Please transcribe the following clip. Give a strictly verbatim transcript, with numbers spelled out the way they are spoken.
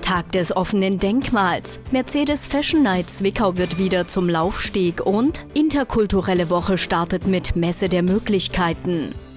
Tag des offenen Denkmals. Mercedes Fashion Night Zwickau wird wieder zum Laufsteg und Interkulturelle Woche startet mit Messe der Möglichkeiten.